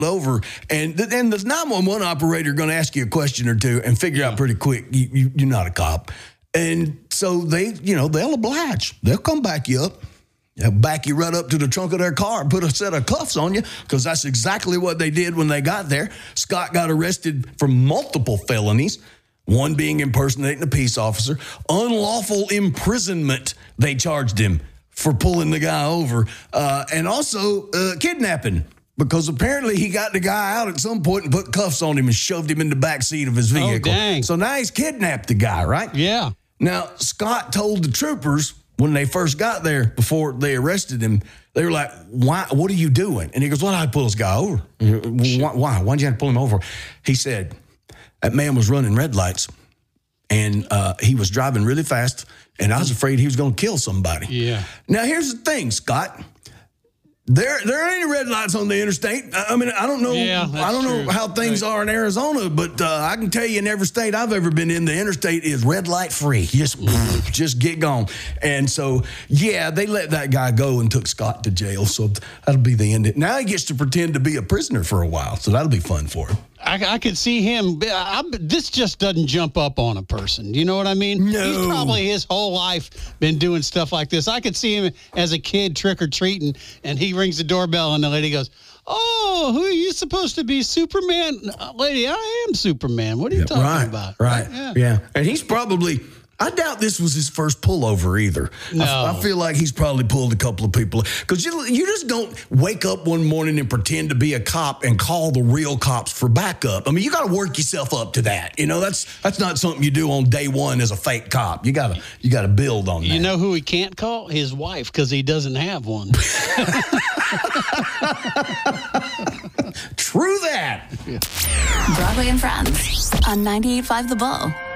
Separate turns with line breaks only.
over, and then the 911 operator going to ask you a question or two and figure out pretty quick you're not a cop. And so they'll oblige. They'll come back you up. They'll back you right up to the trunk of their car and put a set of cuffs on you, because that's exactly what they did when they got there. Scott got arrested for multiple felonies, one being impersonating a peace officer. Unlawful imprisonment, they charged him for pulling the guy over, and also kidnapping. Because apparently he got the guy out at some point and put cuffs on him and shoved him in the back seat of his vehicle.
Oh, dang.
So now he's kidnapped the guy, right?
Yeah.
Now, Scott told the troopers when they first got there, before they arrested him, they were like, "Why? What are you doing?" And he goes, "Well, I pull this guy over." Why? Why'd you have to pull him over? He said, "That man was running red lights, and he was driving really fast, and I was afraid he was going to kill somebody."
Yeah.
Now, here's the thing, Scott. There ain't any red lights on the interstate. I mean, I don't know.
Yeah,
I don't know how things are in Arizona, but I can tell you, in every state I've ever been in, the interstate is red light free. Just get gone. And so, yeah, they let that guy go and took Scott to jail. So that'll be the end. Now he gets to pretend to be a prisoner for a while. So that'll be fun for him.
I could see him. This just doesn't jump up on a person. You know what I mean?
No.
He's probably his whole life been doing stuff like this. I could see him as a kid trick-or-treating, and he rings the doorbell, and the lady goes, "Oh, who are you supposed to be, Superman?" "Lady, I am Superman. What are you talking about?"
Right. Yeah. And he's probably... I doubt this was his first pullover either.
No.
I feel like he's probably pulled a couple of people. Because you just don't wake up one morning and pretend to be a cop and call the real cops for backup. I mean, you got to work yourself up to that. You know, that's not something you do on day one as a fake cop. You got to build on that.
You know who he can't call? His wife, because he doesn't have one.
True that.
Broadway and Friends on 98.5 The Bull.